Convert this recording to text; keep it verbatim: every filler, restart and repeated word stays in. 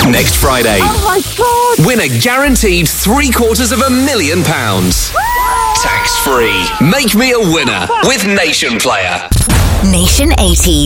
Next Friday. Oh my God! Win a guaranteed three quarters of a million pounds. Tax free. Make me a winner with Nation Player. Nation eighties.